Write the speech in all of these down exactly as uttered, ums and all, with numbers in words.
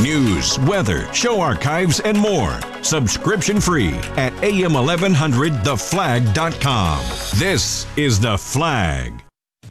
News, weather, show archives, and more. Subscription free at A M eleven hundred the flag dot com. This is The Flag.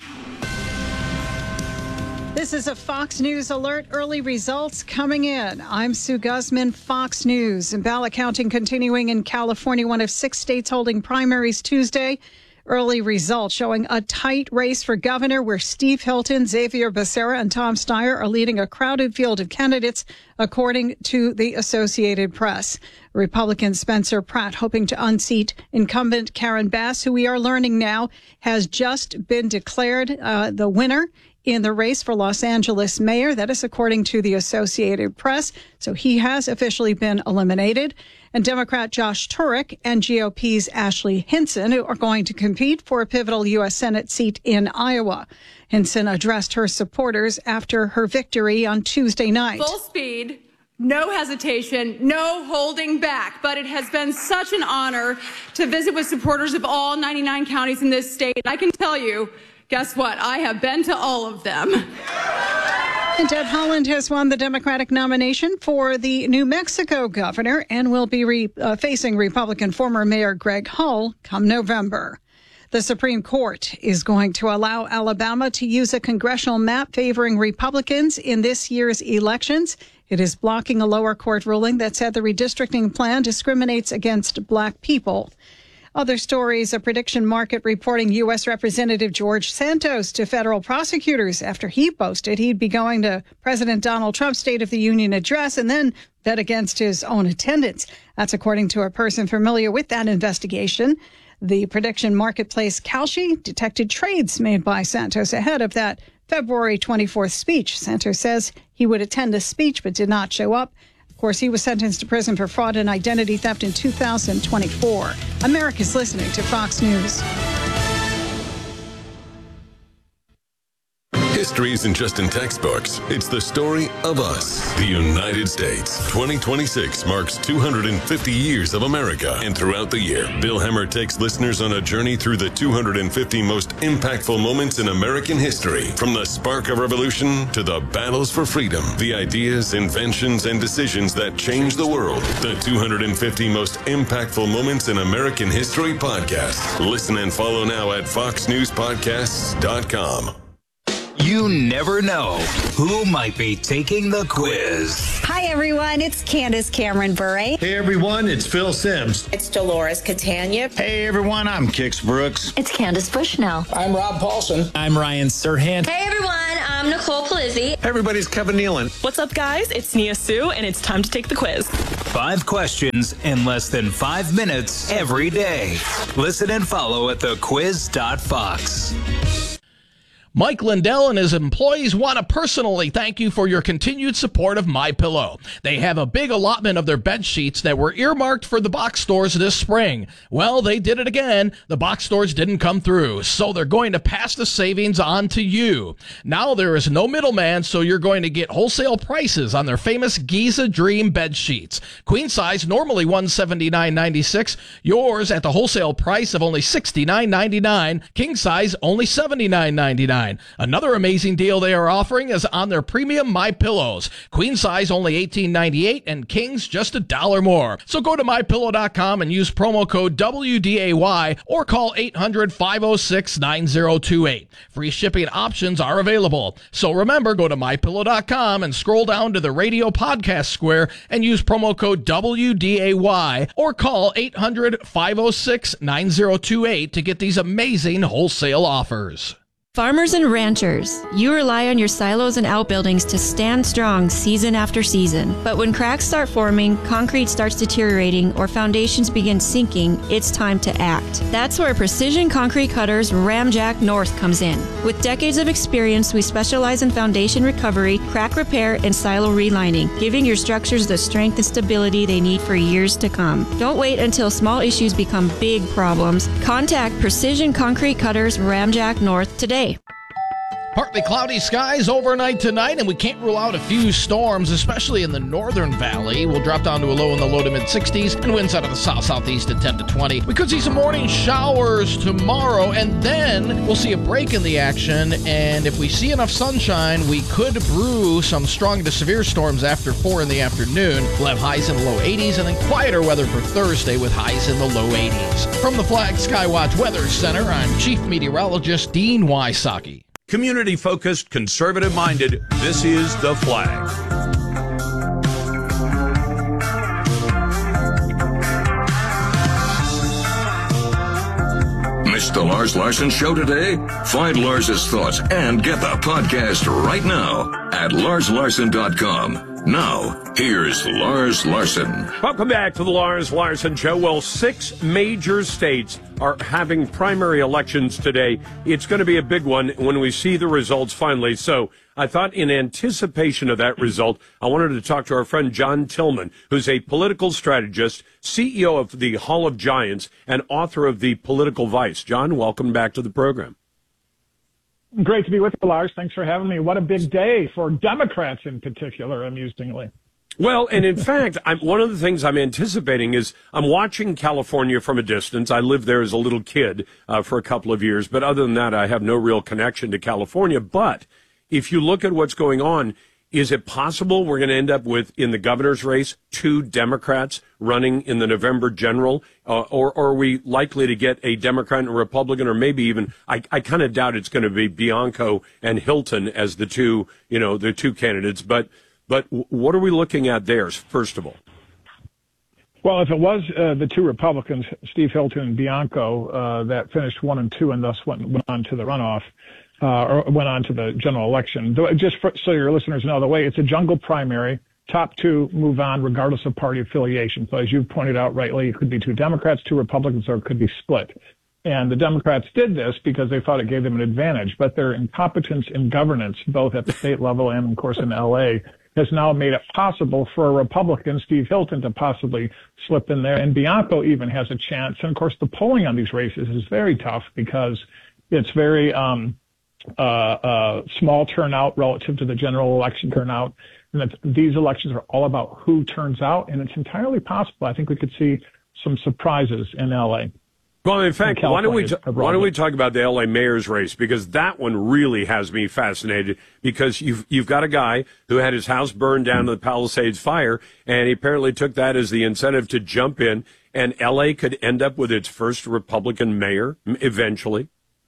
This is a Fox News alert. Early results coming in. I'm Sue Guzman, Fox News. And ballot counting continuing in California, one of six states holding primaries Tuesday. Early results showing a tight race for governor where Steve Hilton, Xavier Becerra, and Tom Steyer are leading a crowded field of candidates, according to the Associated Press. Republican Spencer Pratt hoping to unseat incumbent Karen Bass, who we are learning now has just been declared uh, the winner in the race for Los Angeles mayor. That is according to the Associated Press. So he has officially been eliminated. And Democrat Josh Turek and G O P's Ashley Hinson are going to compete for a pivotal U S Senate seat in Iowa. Hinson addressed her supporters after her victory on Tuesday night. Full speed, no hesitation, no holding back. But it has been such an honor to visit with supporters of all ninety-nine counties in this state. I can tell you, guess what? I have been to all of them. And Deb Haaland has won the Democratic nomination for the New Mexico governor and will be re, uh, facing Republican former Mayor Greg Hull come November. The Supreme Court is going to allow Alabama to use a congressional map favoring Republicans in this year's elections. It is blocking a lower court ruling that said the redistricting plan discriminates against black people. Other stories, a prediction market reporting U S. Representative George Santos to federal prosecutors after he boasted he'd be going to President Donald Trump's State of the Union address and then bet against his own attendance. That's according to a person familiar with that investigation. The prediction marketplace Kalshi detected trades made by Santos ahead of that February twenty-fourth speech. Santos says he would attend the speech but did not show up. Of course, he was sentenced to prison for fraud and identity theft in two thousand twenty-four. America's listening to Fox News. History isn't just in textbooks. It's the story of us, the United States. twenty twenty-six marks two hundred fifty years of America. And throughout the year, Bill Hemmer takes listeners on a journey through the two hundred fifty most impactful moments in American history. From the spark of revolution to the battles for freedom, the ideas, inventions, and decisions that changed the world. The two hundred fifty most impactful moments in American history podcast. Listen and follow now at fox news podcasts dot com. You never know who might be taking the quiz. Hi, everyone. It's Candace Cameron Bure. Hey, everyone. It's Phil Sims. It's Dolores Catania. Hey, everyone. I'm Kix Brooks. It's Candace Bushnell. I'm Rob Paulson. I'm Ryan Serhant. Hey, everyone. I'm Nicole Palizzi. Hey, everybody. It's Kevin Nealon. What's up, guys? It's Nia Sue, and it's time to take the quiz. Five questions in less than five minutes every day. Listen and follow at the quiz dot fox. Mike Lindell and his employees want to personally thank you for your continued support of MyPillow. They have a big allotment of their bed sheets that were earmarked for the box stores this spring. Well, they did it again. The box stores didn't come through, so they're going to pass the savings on to you. Now there is no middleman, so you're going to get wholesale prices on their famous Giza Dream bed sheets. Queen size, normally one hundred seventy-nine ninety-six. Yours at the wholesale price of only sixty-nine ninety-nine. King size, only seventy-nine ninety-nine. Another amazing deal they are offering is on their premium My Pillows. Queen size only eighteen ninety-eight and kings just a dollar more. So go to my pillow dot com and use promo code W D A Y or call eight hundred five oh six nine oh two eight. Free shipping options are available. So remember, go to my pillow dot com and scroll down to the radio podcast square and use promo code W D A Y or call eight hundred five oh six nine oh two eight to get these amazing wholesale offers. Farmers and ranchers, you rely on your silos and outbuildings to stand strong season after season. But when cracks start forming, concrete starts deteriorating, or foundations begin sinking, it's time to act. That's where Precision Concrete Cutters Ramjack North comes in. With decades of experience, we specialize in foundation recovery, crack repair, and silo relining, giving your structures the strength and stability they need for years to come. Don't wait until small issues become big problems. Contact Precision Concrete Cutters Ramjack North today. Partly cloudy skies overnight tonight, and we can't rule out a few storms, especially in the northern valley. We'll drop down to a low in the low to mid-sixties, and winds out of the south-southeast at ten to twenty. We could see some morning showers tomorrow, and then we'll see a break in the action, and if we see enough sunshine, we could brew some strong to severe storms after four in the afternoon. We'll have highs in the low eighties, and then quieter weather for Thursday with highs in the low eighties. From the Flag Skywatch Weather Center, I'm Chief Meteorologist Dean Wysocki. Community-focused, conservative-minded, this is The Flag. Missed the Lars Larson Show today? Find Lars's thoughts and get the podcast right now at lars larson dot com. Now, here's Lars Larson. Welcome back to the Lars Larson Show. Well, six major states are having primary elections today. It's going to be a big one when we see the results finally. So I thought in anticipation of that result, I wanted to talk to our friend John Tillman, who's a political strategist, C E O of the Hall of Giants, and author of The Political Vice. John, welcome back to the program. Great to be with you, Lars. Thanks for having me. What a big day for Democrats in particular, amusingly. Well, and in fact, I'm, one of the things I'm anticipating is I'm watching California from a distance. I lived there as a little kid uh, for a couple of years, but other than that, I have no real connection to California. But if you look at what's going on, is it possible we're going to end up with, in the governor's race, two Democrats running in the November general? Uh, or, or are we likely to get a Democrat and a Republican, or maybe even, I, I kind of doubt it's going to be Bianco and Hilton as the two, you know, the two candidates. But, but what are we looking at there, first of all? Well, if it was uh, the two Republicans, Steve Hilton and Bianco, uh, that finished one and two and thus went, went on to the runoff, Uh, or went on to the general election. Just for, so your listeners know, the way it's a jungle primary, top two move on regardless of party affiliation. So as you've pointed out rightly, it could be two Democrats, two Republicans, or it could be split. And the Democrats did this because they thought it gave them an advantage, but their incompetence in governance, both at the state level and, of course, in L A, has now made it possible for a Republican, Steve Hilton, to possibly slip in there. And Bianco even has a chance. And, of course, the polling on these races is very tough because it's very um, – Uh, uh, small turnout relative to the general election turnout. And that these elections are all about who turns out, and it's entirely possible. I think we could see some surprises in L A. Well, in fact, why don't we t- why don't we talk about the L A mayor's race, because that one really has me fascinated, because you've you've got a guy who had his house burned down to the Palisades fire, and he apparently took that as the incentive to jump in, and L A could end up with its first Republican mayor eventually.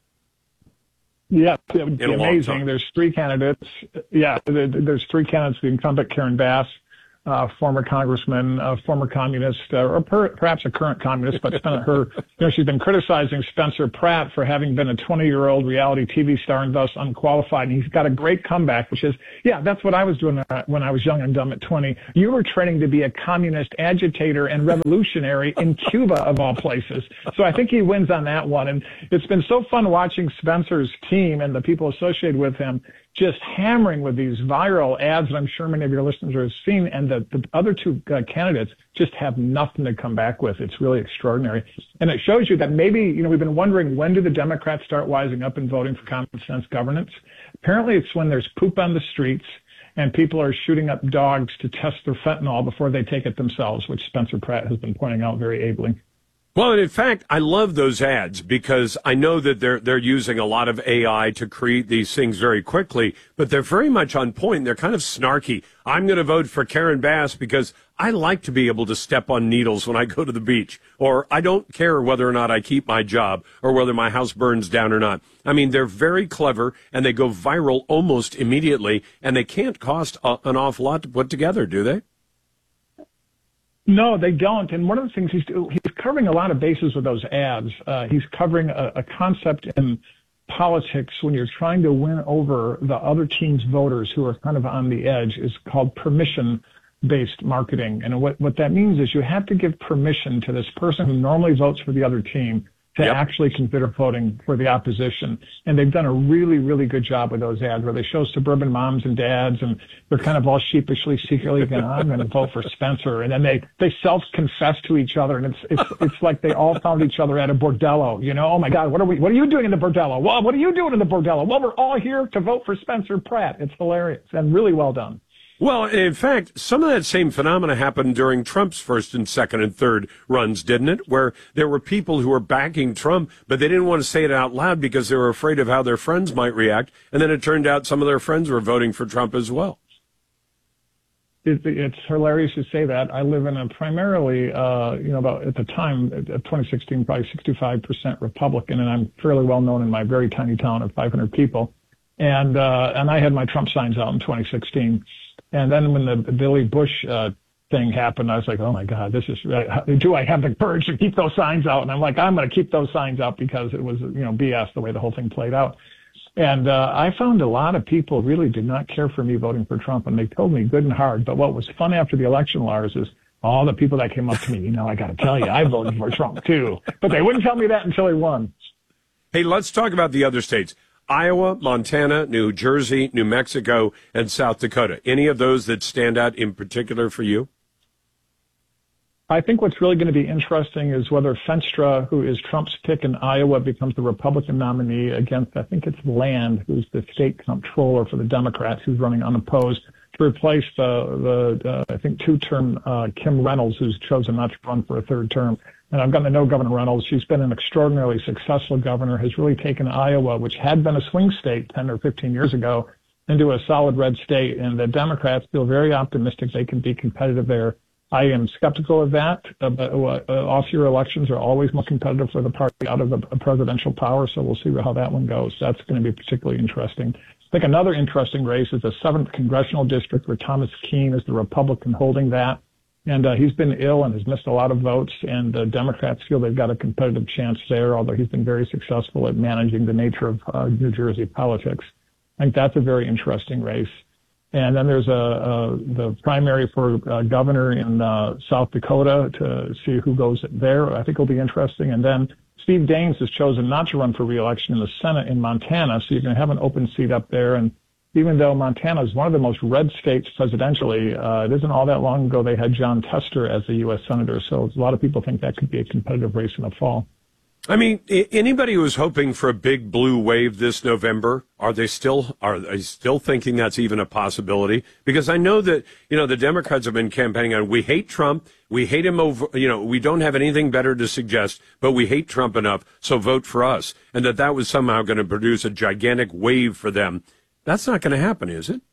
Yeah, it would be amazing. There's three candidates. Yeah, there's three candidates. The incumbent Karen Bass, uh, former congressman, uh, former communist, uh, or per, perhaps a current communist, but spent her, you know, she's been criticizing Spencer Pratt for having been a twenty-year-old reality T V star and thus unqualified. And he's got a great comeback, which is, yeah, that's what I was doing when I was young and dumb at twenty. You were training to be a communist agitator and revolutionary in Cuba, of all places. So I think he wins on that one. And it's been so fun watching Spencer's team and the people associated with him just hammering with these viral ads that I'm sure many of your listeners have seen, and the, the other two uh, candidates just have nothing to come back with. It's really extraordinary. And it shows you that maybe, you know, we've been wondering, when do the Democrats start wising up and voting for common sense governance? Apparently it's when there's poop on the streets and people are shooting up dogs to test their fentanyl before they take it themselves, which Spencer Pratt has been pointing out very ably. Well, and in fact, I love those ads because I know that they're they're using a lot of A I to create these things very quickly, but they're very much on point. They're kind of snarky. I'm going to vote for Karen Bass because I like to be able to step on needles when I go to the beach, or I don't care whether or not I keep my job or whether my house burns down or not. I mean, they're very clever, and they go viral almost immediately, and they can't cost a, an awful lot to put together, do they? No, they don't. And one of the things he's he's covering a lot of bases with those ads. Uh, he's covering a, a concept in politics when you're trying to win over the other team's voters who are kind of on the edge, is called permission-based marketing. And what, what that means is you have to give permission to this person who normally votes for the other team to yep. actually consider voting for the opposition. And they've done a really, really good job with those ads where they show suburban moms and dads, and they're kind of all sheepishly, secretly going, I'm going to vote for Spencer. And then they, they self-confess to each other. And it's, it's, it's like they all found each other at a bordello, you know, oh my God, what are we, what are you doing in the bordello? Well, what are you doing in the bordello? Well, we're all here to vote for Spencer Pratt. It's hilarious and really well done. Well, in fact, some of that same phenomena happened during Trump's first and second and third runs, didn't it? Where there were people who were backing Trump, but they didn't want to say it out loud because they were afraid of how their friends might react. And then it turned out some of their friends were voting for Trump as well. It, it's hilarious to say that. I live in a primarily, uh, you know, about at the time, at twenty sixteen, probably sixty-five percent Republican, and I'm fairly well known in my very tiny town of five hundred people. And, uh, and I had my Trump signs out in twenty sixteen. And then when the Billy Bush uh, thing happened, I was like, oh, my God, this is uh, do I have the courage to keep those signs out? And I'm like, I'm going to keep those signs out because it was, you know, B S the way the whole thing played out. And uh, I found a lot of people really did not care for me voting for Trump, and they told me good and hard. But what was fun after the election, Lars, is all the people that came up to me, you know, I got to tell you, I voted for Trump, too. But they wouldn't tell me that until he won. Hey, let's talk about the other states. Iowa, Montana, New Jersey, New Mexico, and South Dakota. Any of those that stand out in particular for you? I think what's really going to be interesting is whether Fenstra, who is Trump's pick in Iowa, becomes the Republican nominee against, I think it's Land, who's the state comptroller for the Democrats, who's running unopposed, to replace the, the uh, I think, two-term uh, Kim Reynolds, who's chosen not to run for a third term. And I've gotten to know Governor Reynolds. She's been an extraordinarily successful governor, has really taken Iowa, which had been a swing state ten or fifteen years ago, into a solid red state. And the Democrats feel very optimistic they can be competitive there. I am skeptical of that. Uh, but, uh, off-year elections are always more competitive for the party out of the presidential power, so we'll see how that one goes. That's going to be particularly interesting. I think another interesting race is the seventh congressional district, where Thomas Keene is the Republican holding that. And uh, he's been ill and has missed a lot of votes, and uh, Democrats feel they've got a competitive chance there, although he's been very successful at managing the nature of uh, New Jersey politics. I think that's a very interesting race. And then there's a, a the primary for uh, governor in uh, South Dakota to see who goes there. I think it'll be interesting. And then Steve Daines has chosen not to run for re-election in the Senate in Montana, so you're going to have an open seat up there. And even though Montana is one of the most red states presidentially, uh, it isn't all that long ago they had John Tester as the U S senator. So a lot of people think that could be a competitive race in the fall. I mean, anybody who was hoping for a big blue wave this November, are they still are they still thinking that's even a possibility? Because I know that, you know, the Democrats have been campaigning on, we hate Trump, we hate him over, you know, we don't have anything better to suggest, but we hate Trump enough, so vote for us. And that that was somehow going to produce a gigantic wave for them. That's not going to happen, is it?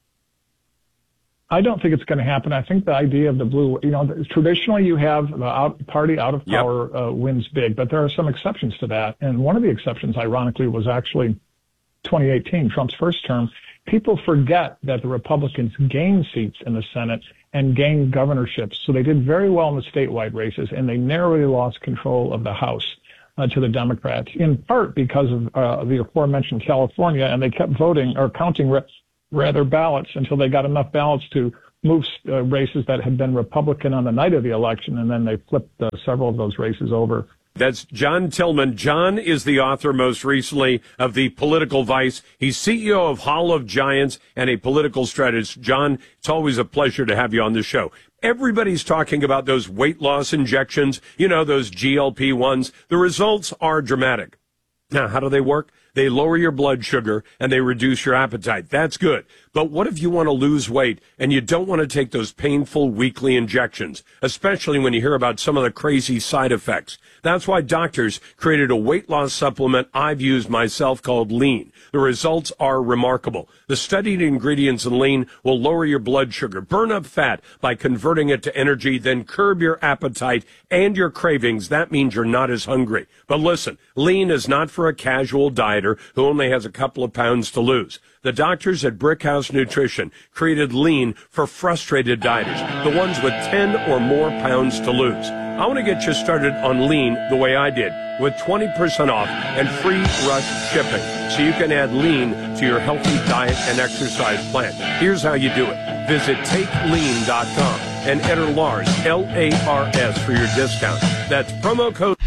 I don't think it's going to happen. I think the idea of the blue, you know, traditionally you have the out, party out of power yep. uh, wins big, but there are some exceptions to that. And one of the exceptions, ironically, was actually twenty eighteen, Trump's first term. People forget that the Republicans gained seats in the Senate and gained governorships. So they did very well in the statewide races, and they narrowly lost control of the House uh, to the Democrats, in part because of uh, the aforementioned California, and they kept voting or counting re- rather ballots until they got enough ballots to move uh, races that had been Republican on the night of the election, and then they flipped uh, several of those races over. That's John Tillman. John is the author most recently of The Political Vice. He's C E O of Hall of Giants and a political strategist. John, it's always a pleasure to have you on the show. Everybody's talking about those weight loss injections, you know, those G L P ones. The results are dramatic. Now, how do they work? They lower your blood sugar and they reduce your appetite. That's good. But what if you want to lose weight and you don't want to take those painful weekly injections, especially when you hear about some of the crazy side effects? That's why doctors created a weight loss supplement I've used myself called Lean. The results are remarkable. The studied ingredients in Lean will lower your blood sugar, burn up fat by converting it to energy, then curb your appetite and your cravings. That means you're not as hungry. But listen, Lean is not for a casual dieter who only has a couple of pounds to lose. The doctors at Brickhouse Nutrition created Lean for frustrated dieters, the ones with ten or more pounds to lose. I want to get you started on Lean the way I did, with twenty percent off and free rush shipping, so you can add Lean to your healthy diet and exercise plan. Here's how you do it. Visit take lean dot com and enter Lars, L A R S, for your discount. That's promo code